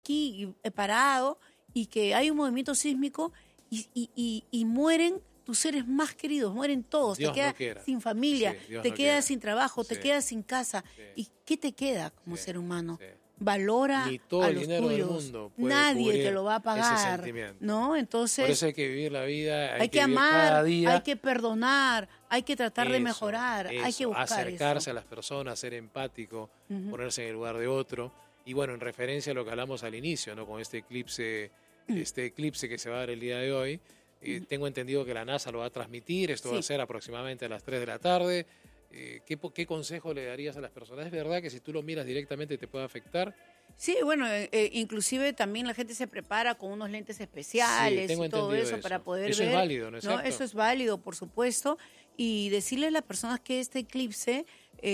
aquí parado y que hay un movimiento sísmico y mueren tus seres más queridos, mueren todos, Dios te quedas no sin familia, te quedas sin trabajo, te Sí. quedas sin casa. Sí. ¿Y qué te queda como Sí. ser humano? Sí. Valora Ni todo a el los dinero del tuyos. mundo puede Nadie cubrir te lo va a ese pagar, sentimiento. ¿no? Entonces Por eso hay que vivir la vida, hay que vivir amar, cada día. hay que perdonar, hay que tratar de Eso, mejorar, hay que eso, buscar acercarse eso. a las personas, ser empático, Ujú. ponerse en el lugar de otro. Y bueno, en referencia a lo que hablamos al inicio, ¿no? Con este eclipse que se va a dar el día de hoy, tengo entendido que la NASA lo va a transmitir, esto va a Sí. ser aproximadamente a las 3 de la tarde. ¿Qué consejo le darías a las personas? ¿Es verdad que si tú lo miras directamente te puede afectar? Sí, bueno, inclusive también la gente se prepara con unos lentes especiales tengo y todo entendido eso para poder Eso ver. es válido, ¿no es cierto? Eso es válido, por supuesto. Y decirle a las personas que este eclipse,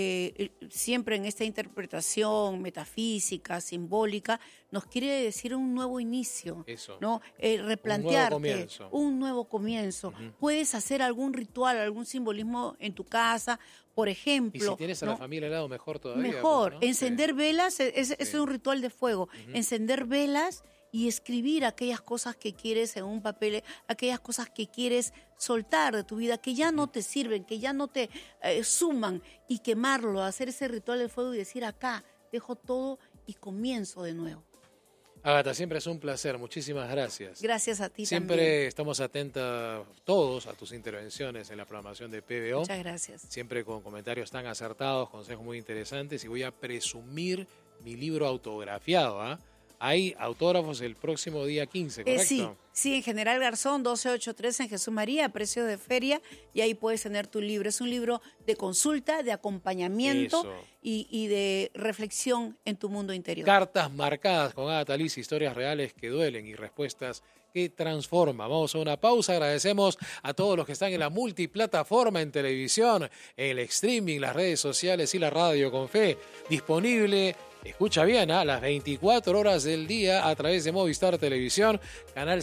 siempre en esta interpretación metafísica, simbólica, nos quiere decir un nuevo inicio, Eso. ¿no? Replantearte comienzo. un nuevo comienzo. Puedes hacer algún ritual, algún simbolismo en tu casa, por ejemplo. Y si tienes a la ¿no? familia al lado, mejor todavía. Mejor, pues, ¿no? encender velas es Sí. un ritual de fuego. Ujú. Encender velas y escribir aquellas cosas que quieres en un papel, aquellas cosas que quieres soltar de tu vida, que ya no te sirven, que ya no te suman, y quemarlo, hacer ese ritual de fuego y decir: acá dejo todo y comienzo de nuevo. Ágata, siempre es un placer. Muchísimas gracias. Gracias a ti Siempre también. estamos atentos todos a tus intervenciones en la programación de PBO. Muchas gracias. Siempre con comentarios tan acertados, consejos muy interesantes. Y voy a presumir mi libro autografiado. Hay autógrafos el próximo día 15, ¿correcto? Sí, en General Garzón, 12813 en Jesús María, a precio de feria, y ahí puedes tener tu libro. Es un libro de consulta, de acompañamiento Eso. y de reflexión en tu mundo interior. Cartas marcadas con Ágata Liz, historias reales que duelen y respuestas que transforman. Vamos a una pausa. Agradecemos a todos los que están en la multiplataforma, en televisión, en el streaming, las redes sociales y la radio con fe. Disponible, escucha bien, a las 24 horas del día a través de Movistar Televisión, canal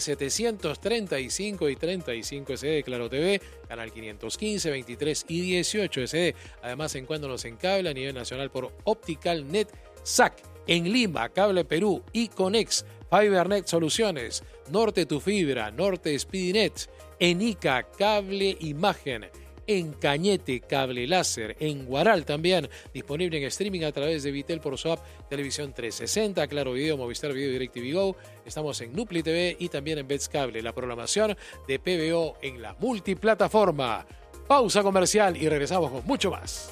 735 y 35 SD de Claro TV, canal 515, 23 y 18 SD. Además, encuéntranos en cable a nivel nacional por Optical Net SAC. En Lima, Cable Perú y Conex, FiberNet Soluciones, Norte Tu Fibra, Norte Speedinet, en Ica, Cable Imagen, en Cañete, Cable Láser, en Guaral también, disponible en streaming a través de Vitel por su app Televisión 360, Claro Video, Movistar Video y DirecTV Go. Estamos en Nupli TV y también en Bets Cable, la programación de PBO en la multiplataforma. Pausa comercial y regresamos con mucho más.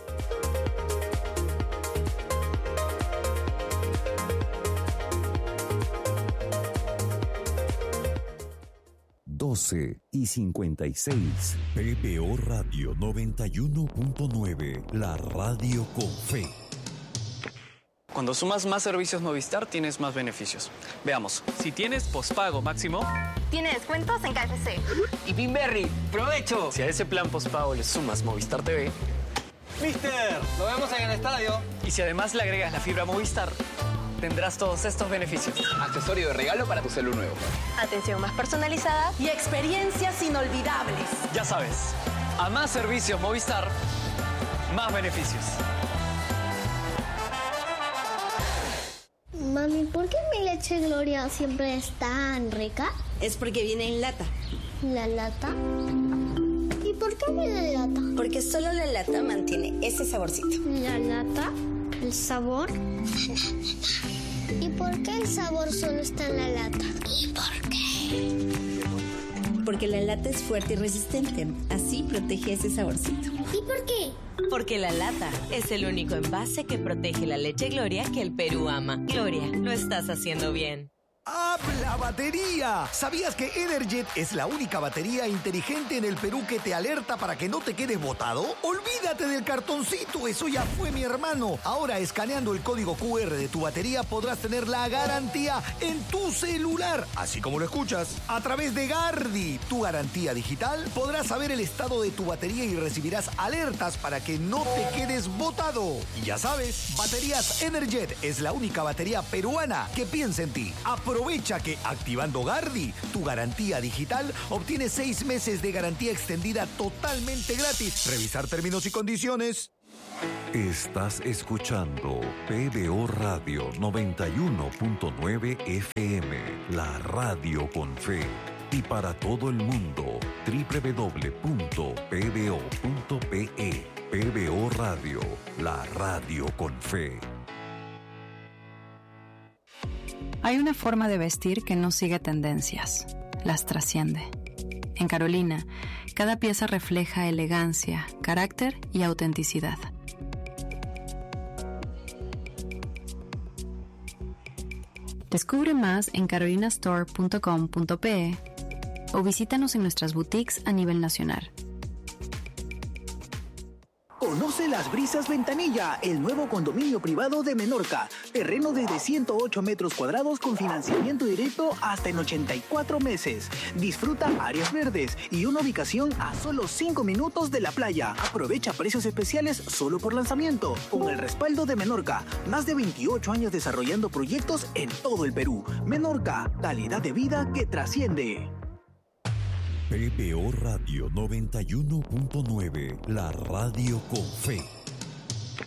12:56. PBO Radio 91.9, la radio con fe. Cuando sumas más servicios Movistar, tienes más beneficios. Veamos. Si tienes pospago máximo, Tiene descuentos en KFC. y Pinberry, ¡provecho! Si a ese plan pospago le sumas Movistar TV, Mister, nos vemos en el estadio. y si además le agregas la fibra Movistar, tendrás todos estos beneficios. Accesorio de regalo para tu celu nuevo. Atención más personalizada. Y experiencias inolvidables. Ya sabes, a más servicios Movistar, más beneficios. Mami, ¿por qué mi leche Gloria siempre es tan rica? Es porque viene en lata. ¿La lata? ¿Y por qué viene en lata? Porque solo la lata mantiene ese saborcito. ¿La lata? ¿El sabor? ¿Y por qué el sabor solo está en la lata? ¿Y por qué? Porque la lata es fuerte y resistente. Así protege ese saborcito. ¿Y por qué? Porque la lata es el único envase que protege la leche Gloria que el Perú ama. Gloria, lo estás haciendo bien. ¡Habla batería! ¿Sabías que Energet es la única batería inteligente en el Perú que te alerta para que no te quedes botado? ¡Olvídate del cartoncito! ¡Eso ya fue, mi hermano! Ahora, escaneando el código QR de tu batería, podrás tener la garantía en tu celular. Así como lo escuchas. A través de Gardi, tu garantía digital, podrás saber el estado de tu batería y recibirás alertas para que no te quedes botado. Y ya sabes, Baterías Energet es la única batería peruana que piensa en ti. Aprovecha que activando Gardi, tu garantía digital, obtienes 6 meses de garantía extendida totalmente gratis. Revisar términos y condiciones. Estás escuchando PBO Radio 91.9 FM, la radio con fe. Y para todo el mundo, www.pbo.pe. PBO Radio, la radio con fe. Hay una forma de vestir que no sigue tendencias, las trasciende. En Carolina, cada pieza refleja elegancia, carácter y autenticidad. Descubre más en carolinastore.com.pe o visítanos en nuestras boutiques a nivel nacional. Conoce Las Brisas Ventanilla, el nuevo condominio privado de Menorca. Terreno desde 108 metros cuadrados con financiamiento directo hasta en 84 meses. Disfruta áreas verdes y una ubicación a solo 5 minutos de la playa. Aprovecha precios especiales solo por lanzamiento. Con el respaldo de Menorca, más de 28 años desarrollando proyectos en todo el Perú. Menorca, calidad de vida que trasciende. PBO Radio 91.9, la radio con fe.